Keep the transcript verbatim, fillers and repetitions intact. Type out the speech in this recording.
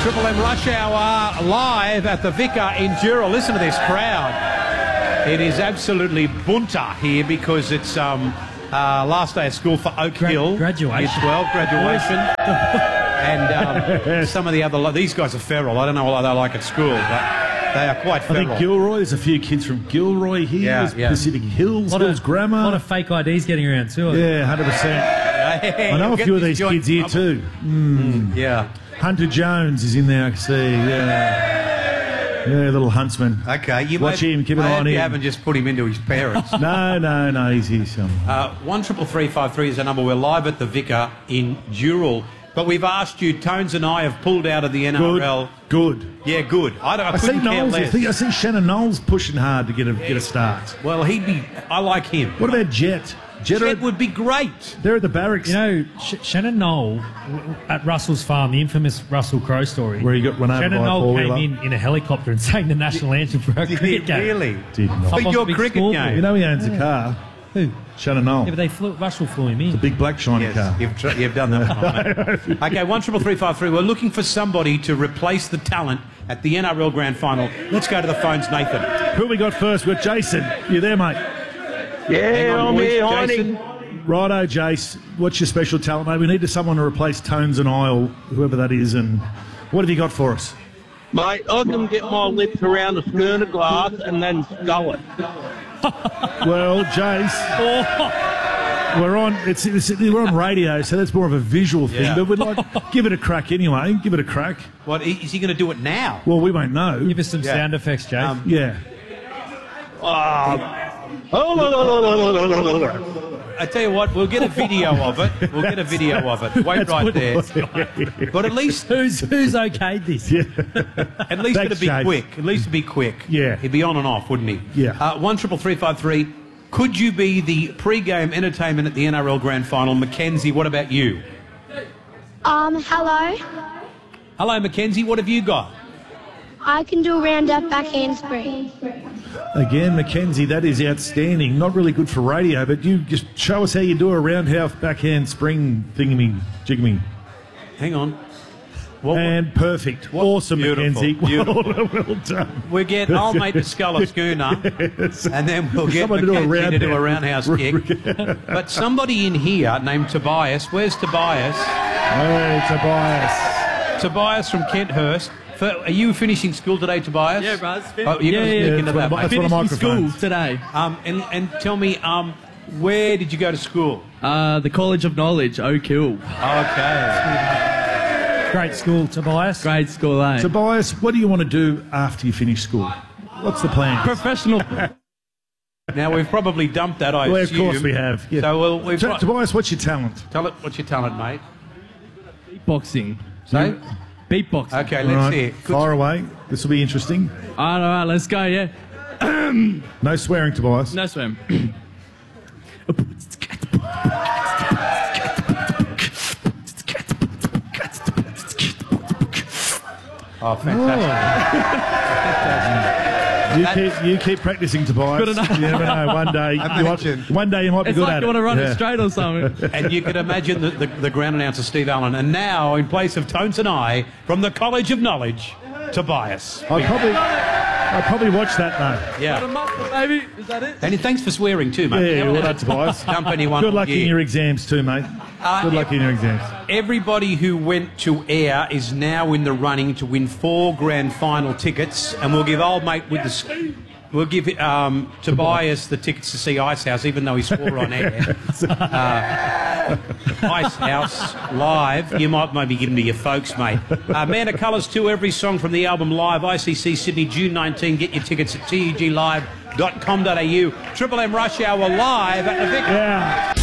Triple M Rush Hour live at the Vicar in Dural. Listen to this crowd. It is absolutely bunter here because it's um, uh, last day of school for Oak Gra Hill. graduation. Year twelve, graduation. and um, some of the other... These guys are feral. I don't know what they're like at school, but they are quite feral. I think Gilroy, there's a few kids from Gilroy here. Yeah, there's yeah. Pacific Hills, Lot Hills of, Grammar. A lot of fake I Ds getting around too. Yeah, one hundred percent. Hey, I know a few of these kids here too. Mm. Yeah. Hunter Jones is in there, I can see. Yeah, yeah, little huntsman. Okay, you watch may, him. Keep an eye on you him. haven't just put him into his parents. no, no, no. He's here. Some. Uh, one triple three five three is the number. We're live at the Vicar in Dural, but we've asked you. Tones and I have pulled out of the N R L. Good. Good. Yeah, good. I don't. I, I see couldn't care Knowles. I, less. think, I see Shannon Knowles pushing hard to get a get a start. Well, he'd be. I like him. What about Jet? Jet, Jet are, would be great. They're at the barracks. You know, Sh Shannon Knoll at Russell's farm, the infamous Russell Crowe story. Where he got run over Shannon by a Knoll came four-wheeler. in in a helicopter and sang the national anthem for a Did cricket he game. really? Did not. For Up your off the big cricket scoreboard. game. You know he owns a car. Who? Shannon Knoll. Yeah, but they flew, Russell flew him in. The big black shiny Yes, car. you've, tr you've done that one. Okay, one triple three five three. We're looking for somebody to replace the talent at the N R L Grand Final. Let's go to the phones, Nathan. Who have we got first? We've got Jason. You there, mate? Yeah, on, I'm boys. here, Heine. Jason. Righto, Jace. What's your special talent, mate? We need someone to replace Tones and I, or whoever that is. And what have you got for us? Mate, I can get my lips around a schooner glass and then scull it. Well, Jace, we're on. It's, it's we're on radio, so that's more of a visual thing. Yeah. But we'd like give it a crack anyway. Give it a crack. What is he going to do it now? Well, we won't know. Give us some Yeah. sound effects, Jay. Um, Yeah. I tell you what, we'll get a video of it. We'll get a video of it. Wait right there. But at least, who's who's okayed this? Yeah. at least Thanks, it'd be Jace. quick. At least it'd be quick. Yeah. He'd be on and off, wouldn't he? Yeah. Uh, one triple three five three. Could you be the pre-game entertainment at the N R L Grand Final, Mackenzie? What about you? Um, hello. Hello, Mackenzie. What have you got? I can do a round-up backhand spring. Again, Mackenzie, that is outstanding. Not really good for radio, but you just show us how you do a roundhouse backhand spring thingamy jigamy. Hang on. What, And perfect. Awesome, Beautiful, Mackenzie. beautiful. Well, well done. we get old mate to scull a schooner, and then we'll get Someone to do a Mackenzie to do a roundhouse. roundhouse kick. But somebody in here named Tobias. Where's Tobias? Hey, Tobias. Tobias from Kenthurst. For, are you finishing school today, Tobias? Yeah, Braz. Oh, you're Yeah, going to yeah, sneak yeah, into that's that, what I'm- mate. that's what I'm- Finishing microphones. school today. Um, and, and tell me, um, where did you go to school? Uh, the College of Knowledge, Oak Hill. Okay. Great school, Tobias. Grade school, eh? Tobias, what do you want to do after you finish school? What's the plan? Professional. Now, we've probably dumped that, I Well, of assume. course we have. Yeah. So, well, we've T- got... Tobias, what's your talent? Tell it, what's your talent, mate? Beatboxing. Say? Beatboxing. Okay, All let's right, see it. Good- fire away. This will be interesting. All right, all right, let's go, yeah. No swearing, Tobias. No swim. Oh, fantastic. You keep you keep practicing, Tobias. Good enough. You never know. One day, you might, Imagine. one day you might be It's good like at you want it. to run Yeah. it straight or something. And you could imagine the, the, the ground announcer, Steve Allen. And now, in place of Tones and I, from the College of Knowledge, Tobias. I probably, I probably watch that though. Yeah. Baby, is that it? And thanks for swearing too, mate. Yeah, well done, Tobias. Dump anyone Good luck here. in your exams too, mate. Uh, Good luck in your exams. Everybody who went to air is now in the running to win four grand final tickets, and we'll give old mate with the s- we'll give um, Tobias the tickets to see Icehouse, even though he swore on air. uh, Icehouse live. You might maybe give them to your folks, mate. Uh, Man of Colours two, every song from the album live. I C C Sydney, June nineteenth. Get your tickets at tug live dot com dot a u. Triple M Rush Hour live at the Vic. Yeah.